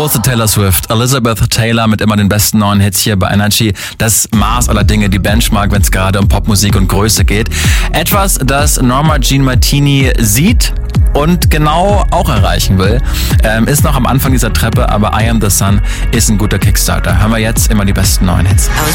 große Taylor Swift, Elizabeth Taylor mit immer den besten neuen Hits hier bei Energy. Das Maß aller Dinge, die Benchmark, wenn es gerade um Popmusik und Größe geht. Etwas, das Norma Jean Martini sieht und genau auch erreichen will. Ist noch am Anfang dieser Treppe, aber I Am The Sun ist ein guter Kickstarter. Hören wir jetzt immer die besten neuen Hits.